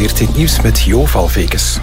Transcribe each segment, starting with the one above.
14 Nieuws met Jo Valvekes.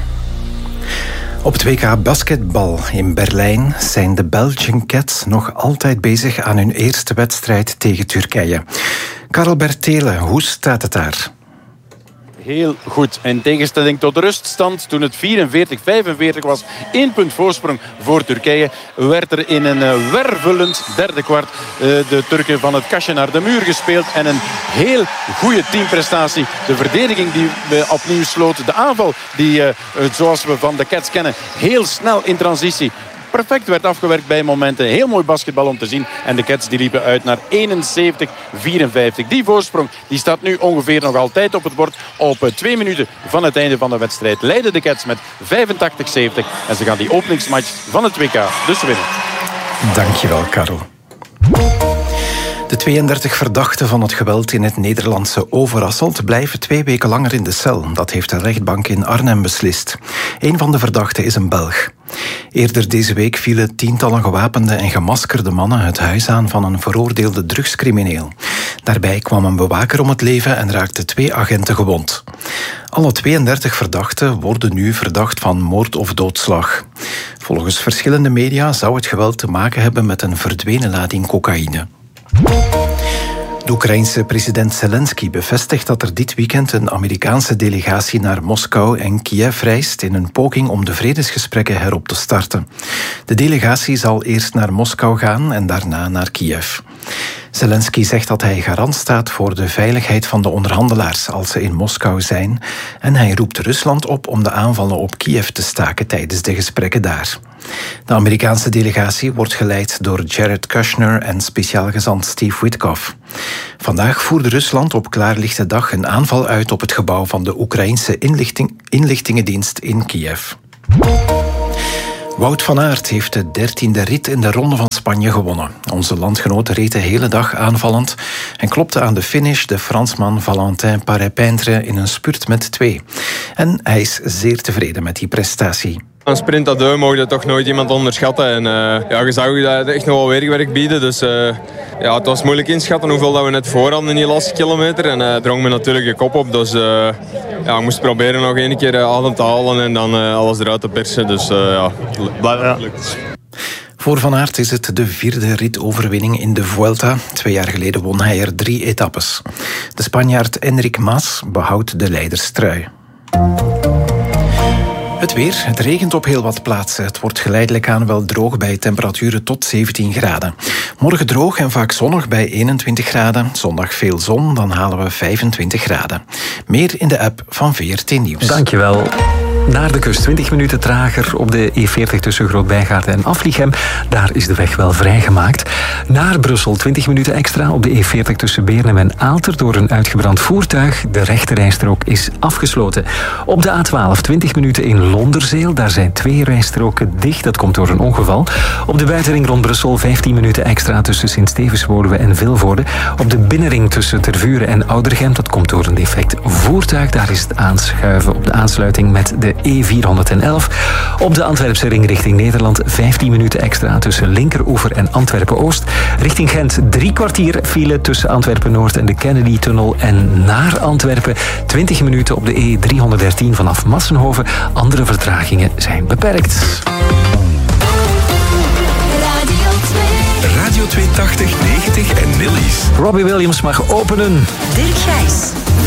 Op het WK basketbal in Berlijn zijn de Belgian Cats nog altijd bezig aan hun eerste wedstrijd tegen Turkije. Karel Bertele, hoe staat het daar? Heel goed. In tegenstelling tot de ruststand, toen het 44-45 was, 1 punt voorsprong voor Turkije, werd er in een wervelend derde kwart de Turken van het kastje naar de muur gespeeld. En een heel goede teamprestatie. De verdediging die opnieuw sloot. De aanval die, zoals we van de Cats kennen, heel snel in transitie perfect werd afgewerkt bij momenten. Heel mooi basketbal om te zien. En de Cats die liepen uit naar 71-54. Die voorsprong die staat nu ongeveer nog altijd op het bord. Op 2 minuten van het einde van de wedstrijd leiden de Cats met 85-70. En ze gaan die openingsmatch van het WK dus winnen. Dankjewel, Karel. De 32 verdachten van het geweld in het Nederlandse Overasselt blijven 2 weken langer in de cel. Dat heeft de rechtbank in Arnhem beslist. Een van de verdachten is een Belg. Eerder deze week vielen tientallen gewapende en gemaskerde mannen het huis aan van een veroordeelde drugscrimineel. Daarbij kwam een bewaker om het leven en raakten 2 agenten gewond. Alle 32 verdachten worden nu verdacht van moord of doodslag. Volgens verschillende media zou het geweld te maken hebben met een verdwenen lading cocaïne. De Oekraïense president Zelensky bevestigt dat er dit weekend een Amerikaanse delegatie naar Moskou en Kiev reist in een poging om de vredesgesprekken herop te starten. De delegatie zal eerst naar Moskou gaan en daarna naar Kiev. Zelensky zegt dat hij garant staat voor de veiligheid van de onderhandelaars als ze in Moskou zijn en hij roept Rusland op om de aanvallen op Kiev te staken tijdens de gesprekken daar. De Amerikaanse delegatie wordt geleid door Jared Kushner en speciaal gezant Steve Witkoff. Vandaag voerde Rusland op klaarlichte dag een aanval uit op het gebouw van de Oekraïense inlichtingendienst in Kiev. Wout van Aert heeft de 13e rit in de Ronde van Spanje gewonnen. Onze landgenoot reed de hele dag aanvallend en klopte aan de finish de Fransman Valentin Paré-Peintre in een spurt met 2. En hij is zeer tevreden met die prestatie. Een sprint à deux mogen toch nooit iemand onderschatten. En je zag dat het echt nog wel weerwerk bieden. Dus het was moeilijk inschatten hoeveel dat we net voor hadden in die laatste kilometer. En drong me natuurlijk de kop op. Dus ik moest proberen nog 1 keer adem te halen en dan alles eruit te persen. Dus lukt. Voor Van Aert is het de 4e ritoverwinning in de Vuelta. 2 jaar geleden won hij er 3 etappes. De Spanjaard Enric Mas behoudt de leiderstrui. Het weer. Het regent op heel wat plaatsen. Het wordt geleidelijk aan wel droog bij temperaturen tot 17 graden. Morgen droog en vaak zonnig bij 21 graden. Zondag veel zon, dan halen we 25 graden. Meer in de app van VRT Nieuws. Dankjewel. Naar de kust, 20 minuten trager op de E40 tussen Groot-Bijgaarden en Aflichem. Daar is de weg wel vrijgemaakt. Naar Brussel, 20 minuten extra op de E40 tussen Beernem en Aalter door een uitgebrand voertuig. De rechterrijstrook is afgesloten. Op de A12, 20 minuten in Londerzeel. Daar zijn 2 rijstroken dicht. Dat komt door een ongeval. Op de buitenring rond Brussel, 15 minuten extra tussen Sint-Stevenswoluwe en Vilvoorde. Op de binnenring tussen Tervuren en Oudergem. Dat komt door een defect voertuig. Daar is het aanschuiven op de aansluiting met de E411. Op de Antwerpse ring richting Nederland 15 minuten extra tussen Linkeroever en Antwerpen-Oost. Richting Gent 3 kwartier file tussen Antwerpen-Noord en de Kennedy-tunnel. En naar Antwerpen 20 minuten op de E313 vanaf Massenhoven. Andere vertragingen zijn beperkt. Radio 280, 90 en Nillies. Robbie Williams mag openen. Dirk Gijs.